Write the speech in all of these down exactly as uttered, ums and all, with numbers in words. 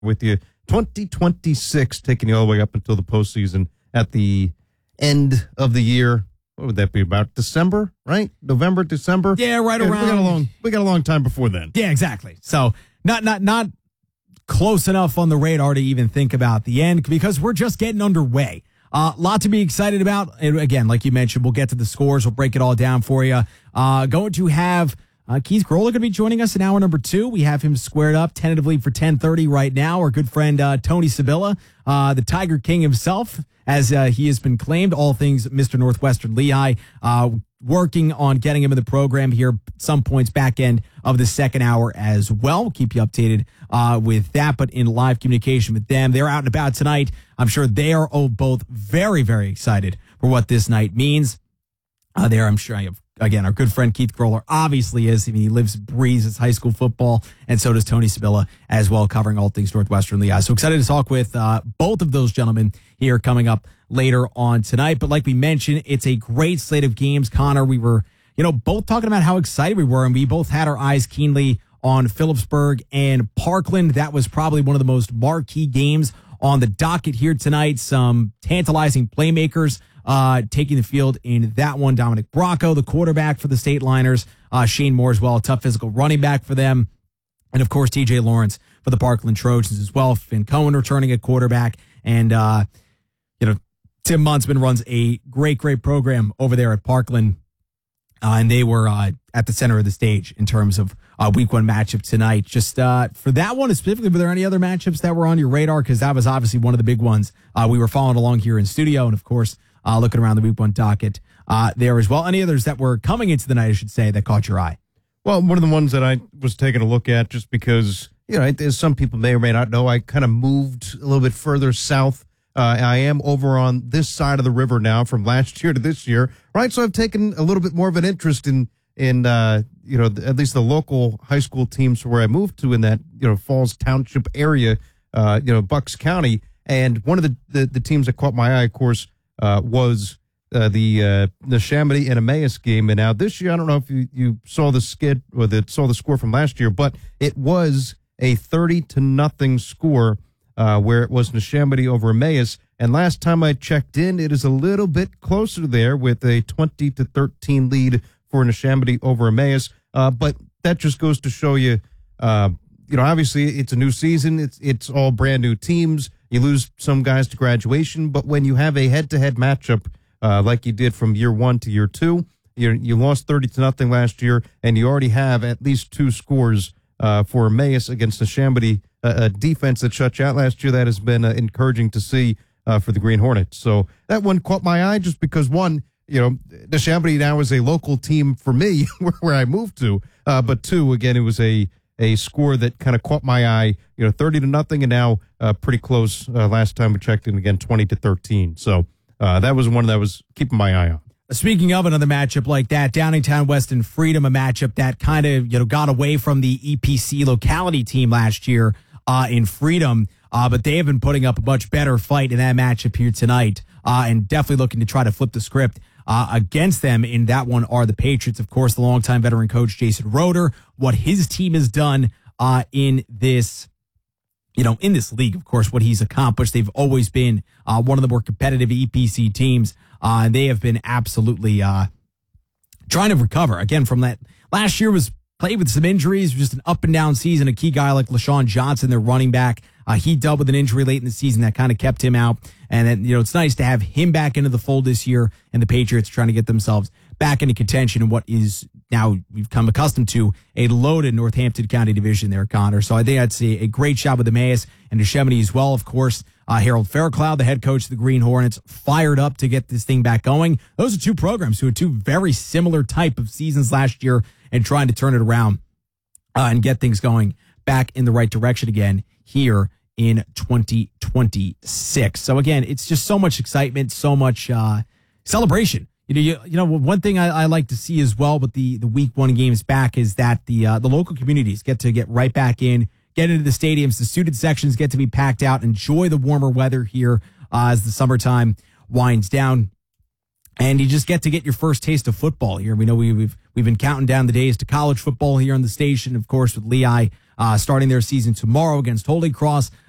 with you. twenty twenty-six, taking you all the way up until the postseason at the end of the year. What would that be, about December, right? November, December? Yeah, right yeah, around. We got, a long, we got a long time before then. Yeah, exactly. So not not not close enough on the radar to even think about the end because we're just getting underway. A uh, lot to be excited about. And again, like you mentioned, we'll get to the scores. We'll break it all down for you. Uh, going to have uh, Keith Groller going to be joining us in hour number two. We have him squared up tentatively for ten thirty right now. Our good friend uh, Tony Sibilla, uh, the Tiger King himself, as uh, he has been claimed, all things Mister Northwestern Lehigh, uh, working on getting him in the program here some points back end of the second hour as well. We'll keep you updated uh, with that, but in live communication with them. They're out and about tonight. I'm sure they are all both very, very excited for what this night means. Uh, there, I'm sure I have, again, our good friend Keith Groller obviously is. I mean, he lives, breathes his high school football, and so does Tony Sibilla as well, covering all things Northwestern Lehigh. So excited to talk with uh, both of those gentlemen here coming up later on tonight. But like we mentioned, it's a great slate of games. Connor, we were, you know, both talking about how excited we were, and we both had our eyes keenly on Phillipsburg and Parkland. That was probably one of the most marquee games on the docket here tonight. Some tantalizing playmakers uh, taking the field in that one. Dominic Bracco, the quarterback for the State Liners. Uh, Shane Moore as well, a tough physical running back for them. And, of course, T J Lawrence for the Parkland Trojans as well. Finn Cohen returning at quarterback. And, uh, you know, Tim Muntzman runs a great, great program over there at Parkland. Uh, and they were uh, at the center of the stage in terms of uh, week one matchup tonight. Just uh, for that one specifically, were there any other matchups that were on your radar? Because that was obviously one of the big ones. Uh, we were following along here in studio and, of course, uh, looking around the week one docket uh, there as well. Any others that were coming into the night, I should say, that caught your eye? Well, one of the ones that I was taking a look at just because, you know, as some people may or may not know, I kind of moved a little bit further south. Uh, I am over on this side of the river now from last year to this year, right? So I've taken a little bit more of an interest in, in uh, you know, at least the local high school teams where I moved to in that, you know, Falls Township area, uh, you know, Bucks County. And one of the, the, the teams that caught my eye, of course, uh, was uh, the uh, the Neshaminy and Emmaus game. And now this year, I don't know if you, you saw the skid or the, saw the score from last year, but it was a thirty to nothing score. Uh, where it was Neshaminy over Emmaus. And last time I checked in, it is a little bit closer there with a twenty to thirteen lead for Neshaminy over Emmaus. Uh, but that just goes to show you, uh, you know, obviously it's a new season. It's it's all brand new teams. You lose some guys to graduation. But when you have a head-to-head matchup uh, like you did from year one to year two, you you lost thirty to nothing last year, and you already have at least two scores uh, for Emmaus against Neshaminy. A, a defense that shut you out last year that has been uh, encouraging to see uh, for the Green Hornets. So that one caught my eye just because, one, you know, Neshaminy now is a local team for me where, where I moved to. Uh, but two, again, it was a, a score that kind of caught my eye, you know, thirty to nothing, and now uh, pretty close uh, last time we checked in, again, twenty to thirteen. So uh, that was one that I was keeping my eye on. Speaking of another matchup like that, Downingtown Weston Freedom, a matchup that kind of, you know, got away from the E P C locality team last year. Uh, in Freedom, uh, but they have been putting up a much better fight in that matchup here tonight, uh, and definitely looking to try to flip the script uh, against them in that one are the Patriots. Of course, the longtime veteran coach Jason Roeder, what his team has done uh, in this, you know, in this league, of course, what he's accomplished. They've always been uh, one of the more competitive E P C teams, uh, and they have been absolutely uh, trying to recover again from that. Last year was played with some injuries, just an up and down season. A key guy like LaShawn Johnson, their running back, uh, he dealt with an injury late in the season that kind of kept him out. And then, you know, it's nice to have him back into the fold this year, and the Patriots trying to get themselves back into contention in what is now we've come accustomed to a loaded Northampton County division there, Connor. So I think I'd say a great job with Emmaus and Neshaminy as well. Of course, uh, Harold Fairclough, the head coach of the Green Hornets, fired up to get this thing back going. Those are two programs who had two very similar type of seasons last year and trying to turn it around uh, and get things going back in the right direction again here in twenty twenty-six. So again, it's just so much excitement, so much uh, celebration. You know, you, you know, one thing I, I like to see as well with the, the week one games back is that the uh, the local communities get to get right back in, get into the stadiums. The student sections get to be packed out, enjoy the warmer weather here uh, as the summertime winds down. And you just get to get your first taste of football here. We know we, we've we've been counting down the days to college football here on the station, of course, with Lehigh uh, starting their season tomorrow against Holy Cross.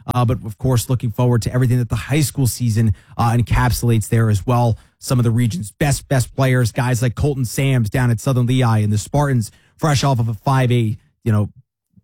uh, but of course, looking forward to everything that the high school season uh, encapsulates there as well. Some of the region's best, best players, guys like Colton Sams down at Southern Lehigh, and the Spartans fresh off of a five A, you know,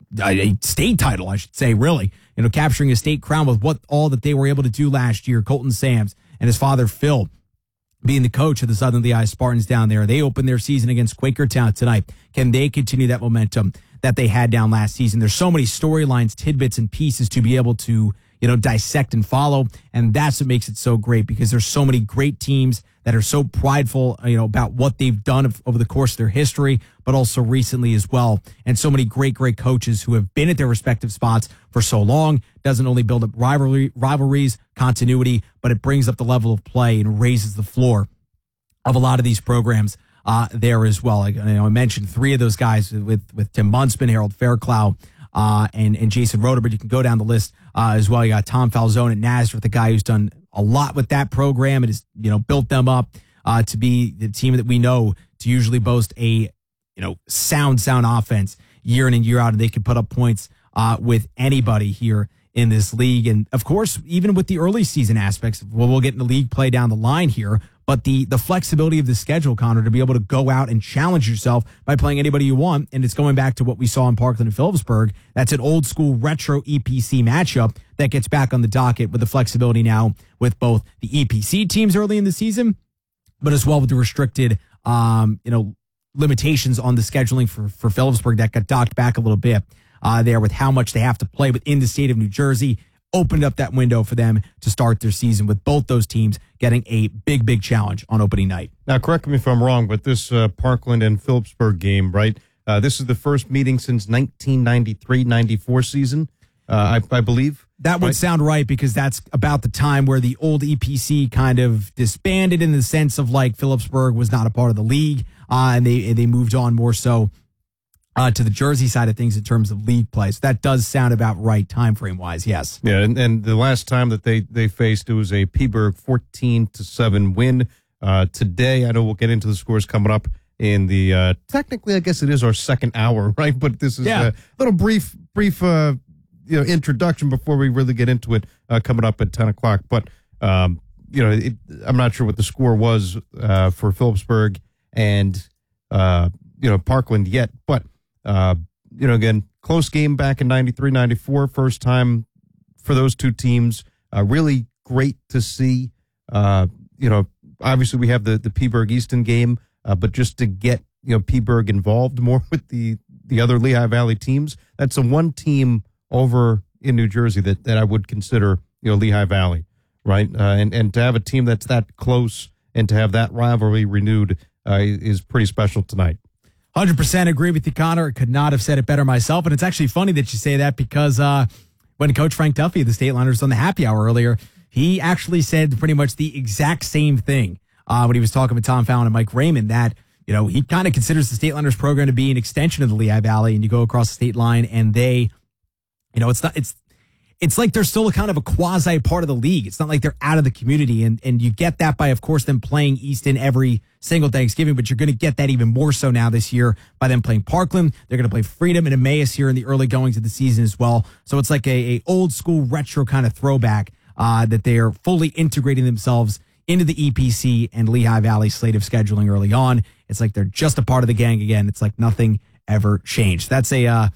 a state title, I should say, really, you know, capturing a state crown with what all that they were able to do last year. Colton Sams and his father, Phil, being the coach of the Southern Lehigh Spartans down there. They opened their season against Quakertown tonight. Can they continue that momentum that they had down last season? There's so many storylines, tidbits, and pieces to be able to, you know, dissect and follow. And that's what makes it so great, because there's so many great teams that are so prideful, you know, about what they've done over the course of their history, but also recently as well. And so many great, great coaches who have been at their respective spots for so long. Doesn't only build up rivalry, rivalries, continuity, but it brings up the level of play and raises the floor of a lot of these programs uh, there as well. Like, you know, I mentioned three of those guys with, with Tim Munzman, Harold Fairclough, uh, and, and Jason Roder, but you can go down the list uh, as well. You got Tom Falzone at Nazareth, the guy who's done a lot with that program and has, you know, built them up uh, to be the team that we know to usually boast a, you know, sound, sound offense year in and year out, and they can put up points uh, with anybody here in this league. And of course, even with the early season aspects, well, we'll get into league play down the line here, but the the flexibility of the schedule, Connor, to be able to go out and challenge yourself by playing anybody you want. And it's going back to what we saw in Parkland and Phillipsburg. That's an old school retro E P C matchup that gets back on the docket with the flexibility now with both the E P C teams early in the season, but as well with the restricted, um, you know, limitations on the scheduling for, for Phillipsburg that got docked back a little bit uh, there with how much they have to play within the state of New Jersey. Opened up that window for them to start their season with both those teams getting a big, big challenge on opening night. Now, correct me if I'm wrong, but this uh, Parkland and Phillipsburg game, right? Uh, this is the first meeting since nineteen ninety-three ninety-four season, uh, I, I believe. That would right? sound right, because that's about the time where the old E P C kind of disbanded, in the sense of like Phillipsburg was not a part of the league, uh, and they and they moved on more so Uh, to the Jersey side of things in terms of league play. So that does sound about right time frame wise, yes. Yeah, and, and the last time that they, they faced, it was a Peaburg fourteen to seven win. Uh, today, I know we'll get into the scores coming up in the, uh, technically, I guess it is our second hour, right? But this is yeah. a little brief, brief, uh, you know, introduction before we really get into it uh, coming up at ten o'clock. But, um, you know, it, I'm not sure what the score was uh, for Phillipsburg and, uh, you know, Parkland yet, but Uh, you know, again, close game back in ninety-three ninety-four, first time for those two teams. Uh, really great to see. Uh, you know, obviously we have the, the Peaburg Easton game, uh, but just to get, you know, Peaburg involved more with the, the other Lehigh Valley teams, that's the one team over in New Jersey that, that I would consider, you know, Lehigh Valley, right? Uh, and, and to have a team that's that close and to have that rivalry renewed uh, is pretty special tonight. one hundred percent agree with you, Connor. Could not have said it better myself. And it's actually funny that you say that, because uh, when Coach Frank Duffy of the Stateliners on the happy hour earlier, he actually said pretty much the exact same thing uh, when he was talking with Tom Fallon and Mike Raymond, that, you know, he kind of considers the Stateliners program to be an extension of the Lehigh Valley, and you go across the state line and they, you know, it's not, it's, it's like they're still a kind of a quasi part of the league. It's not like they're out of the community. And, and you get that by, of course, them playing Easton every single Thanksgiving, but you're going to get that even more so now this year by them playing Parkland. They're going to play Freedom and Emmaus here in the early goings of the season as well. So it's like a, a old school retro kind of throwback uh, that they are fully integrating themselves into the E P C and Lehigh Valley slate of scheduling early on. It's like they're just a part of the gang again. It's like nothing ever changed. That's a uh,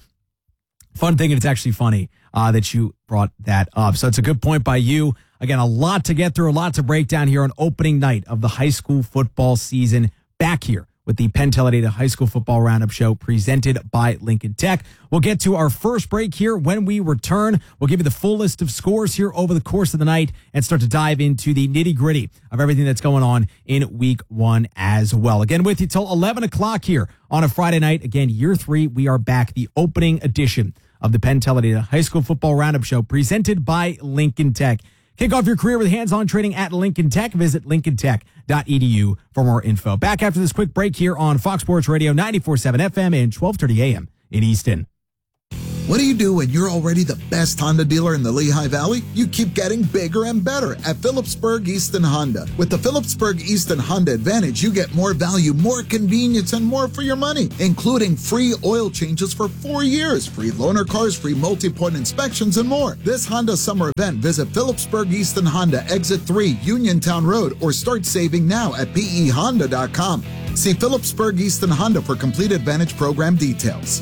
fun thing, and it's actually funny uh, that you brought that up. So it's a good point by you. Again, a lot to get through, a lot to break down here on opening night of the high school football season, back here with the Penn Talladega High School Football Roundup Show presented by Lincoln Tech. We'll get to our first break here. When we return, we'll give you the full list of scores here over the course of the night and start to dive into the nitty gritty of everything that's going on in week one as well. Again, with you till eleven o'clock here on a Friday night. Again, year three, we are back, the opening edition of the Penn Talladega High School Football Roundup Show presented by Lincoln Tech. Kick off your career with hands-on training at Lincoln Tech. Visit lincoln tech dot e d u for more info. Back after this quick break here on Fox Sports Radio ninety-four point seven F M and twelve thirty A M in Easton. What do you do when you're already the best Honda dealer in the Lehigh Valley? You keep getting bigger and better at Phillipsburg Easton Honda. With the Phillipsburg Easton Honda Advantage, you get more value, more convenience, and more for your money, including free oil changes for four years, free loaner cars, free multi-point inspections, and more. This Honda summer event, visit Phillipsburg Easton Honda, Exit three, Uniontown Road, or start saving now at P E honda dot com. See Phillipsburg Easton Honda for complete Advantage program details.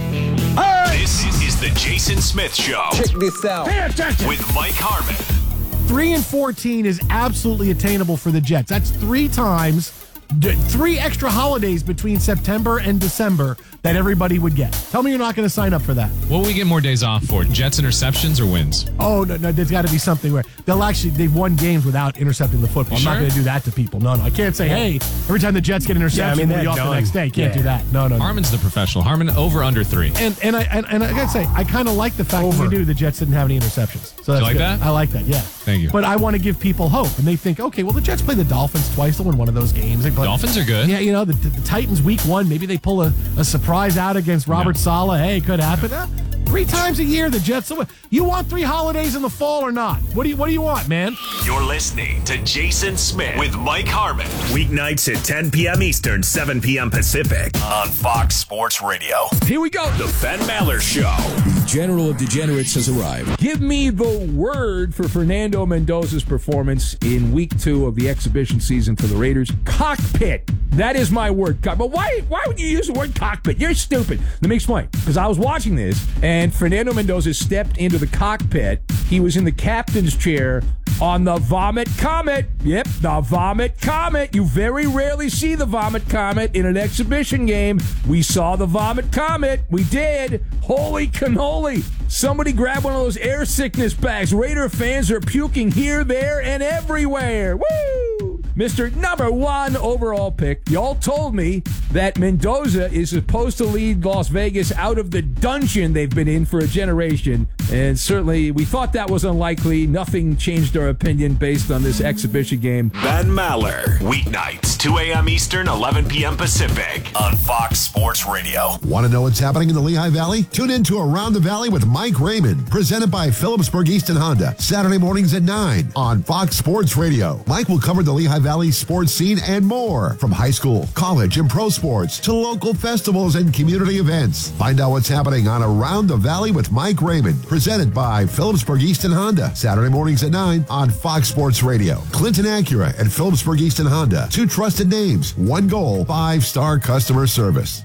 This is the Jason Smith Show. Check this out. Pay attention. With Mike Harmon. Three and fourteen is absolutely attainable for the Jets. That's three times, three extra holidays between September and December that everybody would get. Tell me you're not going to sign up for that. What will we get more days off for? Jets interceptions or wins? Oh, no, no, there's got to be something where they'll actually, they've won games without intercepting the football. I'm Sure? not going to do that to people. No, no, I can't say, hey, every time the Jets get an interception, Yeah, I mean, we'll be they're off the done. next day. Can't Yeah. do that. No, no, no. Harmon's the professional. Harmon over under three. And and I and, and I gotta say, I kind of like the fact that they knew the Jets didn't have any interceptions. So that's like good. that? I like that. Yeah. Thank you. But I want to give people hope, and they think, okay, well, the Jets play the Dolphins twice. They won one of those games. They play, Dolphins are good. Yeah, you know, the, the Titans week one. Maybe they pull a, a surprise out against Robert No. Saleh. Hey, could happen. Uh, three times a year, the Jets. will win. You want three holidays in the fall or not? What do you What do you want, man? You're listening to Jason Smith with Mike Harmon. Weeknights at ten p.m. Eastern, seven p.m. Pacific On Fox Sports Radio. Here we go. The Ben Maller Show. The General of Degenerates has arrived. Give me the word for Fernando Mendoza's performance in week two of the exhibition season for the Raiders. Cockpit. That is my word. But why why would you use the word cockpit? You're stupid. Let me explain. Because I was watching this, and Fernando Mendoza stepped into the cockpit. He was in the captain's chair on the Vomit Comet. Yep, the Vomit Comet. You very rarely see the Vomit Comet in an exhibition game. We saw the Vomit Comet. We did. Holy cannoli. Somebody grab one of those air sickness bags. Raider fans are puking here, there, and everywhere. Woo! Mister Number One overall pick. Y'all told me that Mendoza is supposed to lead Las Vegas out of the dungeon they've been in for a generation. And certainly we thought that was unlikely. Nothing changed our opinion based on this exhibition game. Ben Maller. Weeknights, two a.m. Eastern, eleven p.m. Pacific. On Fox Sports Radio. Want to know what's happening in the Lehigh Valley? Tune in to Around the Valley with Mike Raymond, presented by Phillipsburg Easton Honda, Saturday mornings at nine on Fox Sports Radio. Mike will cover the Lehigh Valley sports scene and more, from high school, college, and pro sports to local festivals and community events. Find out what's happening on Around the Valley with Mike Raymond, presented by Phillipsburg Easton Honda, Saturday mornings at nine on Fox Sports Radio. Clinton Acura and Phillipsburg Easton Honda, two trusted names, one goal, five-star customer service.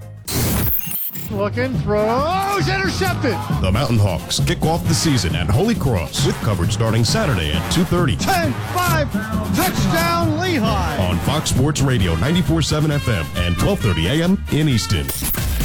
Looking, throws, intercepted. The Mountain Hawks kick off the season at Holy Cross with coverage starting Saturday at two thirty. ten five, touchdown Lehigh. On Fox Sports Radio ninety-four point seven F M and twelve thirty A M in Easton.